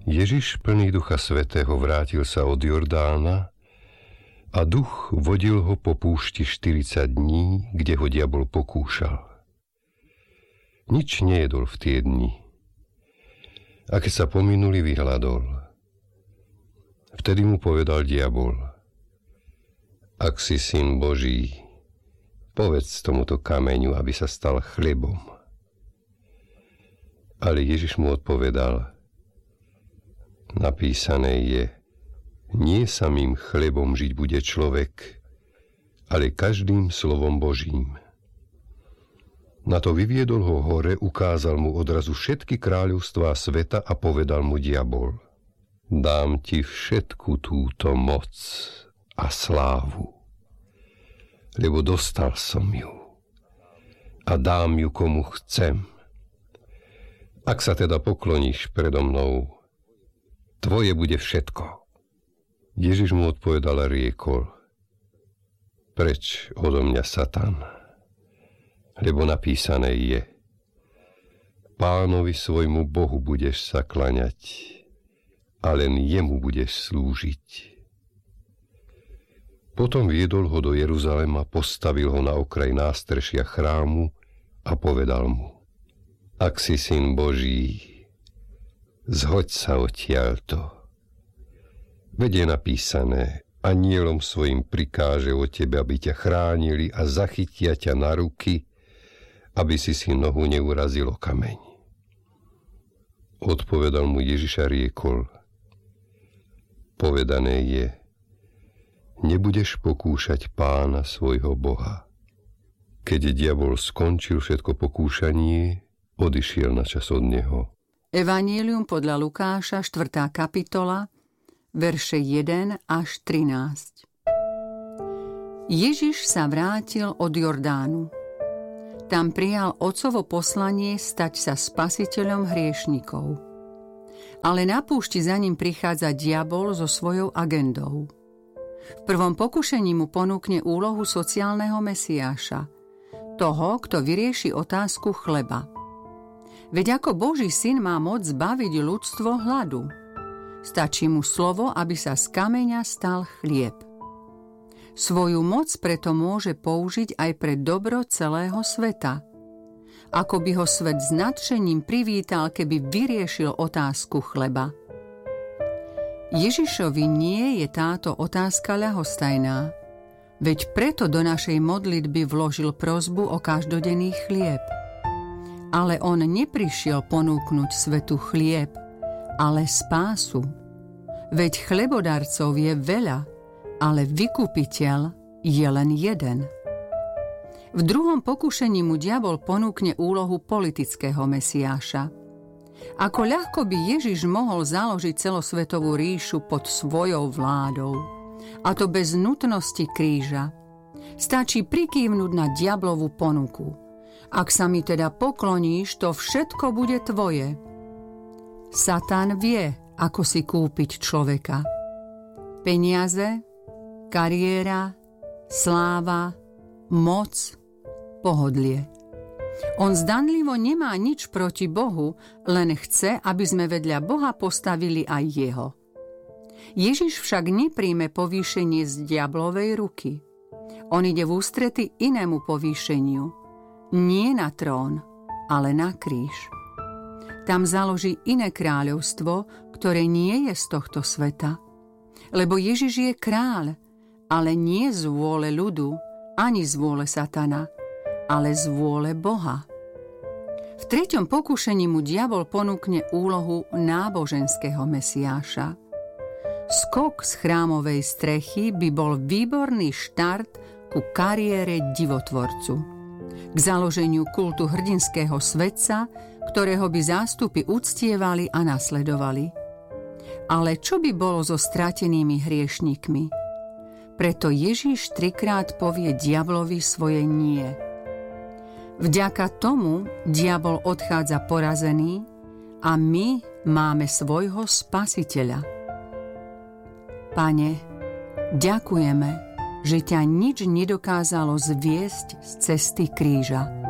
Ježiš plný Ducha Svätého vrátil sa od Jordána a Duch vodil ho po púšti 40 dní, kde ho diabol pokúšal. Nič nejedol v tie dni. A keď sa pominuli, vyhľadol. Vtedy mu povedal diabol: Ak si syn Boží, povedz tomuto kameňu, aby sa stal chlebom. Ale Ježiš mu odpovedal: Napísané je, nie samým chlebom žiť bude človek, ale každým slovom Božím. Na to vyviedol ho hore, ukázal mu odrazu všetky kráľovstvá sveta a povedal mu diabol: Dám ti všetku túto moc a slávu, lebo dostal som ju a dám ju komu chcem. Ak sa teda pokloníš predo mnou, tvoje bude všetko. Ježiš mu odpovedal a riekol: Preč odo mňa, Satan, lebo napísané je: Pánovi svojmu Bohu budeš sa klaňať a len jemu budeš slúžiť. Potom viedol ho do Jeruzalema, postavil ho na okraj nástrešia chrámu a povedal mu: Ak si syn Boží, zhoď sa odtiaľto. Veď je napísané: Anielom svojim prikáže o tebe, aby ťa chránili a zachytia ťa na ruky, aby si nohu neurazil o kameň. Odpovedal mu Ježiš a riekol: Povedané je: Nebudeš pokúšať Pána svojho Boha. Keď diabol skončil všetko pokúšanie, odišiel na čas od neho. Evanjelium podľa Lukáša, 4. kapitola, verše 1 až 13. Ježiš sa vrátil od Jordánu. Tam prijal Otcovo poslanie stať sa spasiteľom hriešnikov. Ale na púšti za ním prichádza diabol so svojou agendou. V prvom pokušení mu ponúkne úlohu sociálneho Mesiáša, toho, kto vyrieši otázku chleba. Veď ako Boží syn má moc zbaviť ľudstvo hladu. Stačí mu slovo, aby sa z kameňa stal chlieb. Svoju moc preto môže použiť aj pre dobro celého sveta. Ako by ho svet s nadšením privítal, keby vyriešil otázku chleba. Ježišovi nie je táto otázka ľahostajná, veď preto do našej modlitby vložil prosbu o každodenný chlieb. Ale on neprišiel ponúknuť svetu chlieb, ale spásu. Veď chlebodarcov je veľa, ale vykupiteľ je len jeden. V druhom pokušení mu diabol ponúkne úlohu politického Mesiáša. Ako ľahko by Ježiš mohol založiť celosvetovú ríšu pod svojou vládou, a to bez nutnosti kríža. Stačí prikývnuť na diablovú ponuku. Ak sa mi teda pokloníš, to všetko bude tvoje. Satan vie, ako si kúpiť človeka. Peniaze, kariéra, sláva, moc, pohodlie. On zdanlivo nemá nič proti Bohu, len chce, aby sme vedľa Boha postavili aj jeho. Ježiš však nepríjme povýšenie z diablovej ruky. On ide v ústrety inému povýšeniu. Nie na trón, ale na kríž. Tam založí iné kráľovstvo, ktoré nie je z tohto sveta. Lebo Ježiš je kráľ, ale nie z vôle ľudu, ani z vôle Satana, ale z vôle Boha. V treťom pokušení mu diabol ponúkne úlohu náboženského Mesiáša. Skok z chrámovej strechy by bol výborný štart ku kariére divotvorcu. K založeniu kultu hrdinského svetca, ktorého by zástupy uctievali a nasledovali. Ale čo by bolo so stratenými hriešnikmi? Preto Ježiš 3-krát povie diablovi svoje nie. Vďaka tomu diabol odchádza porazený a my máme svojho spasiteľa. Pane, ďakujeme, že ťa nič nedokázalo zviesť z cesty kríža.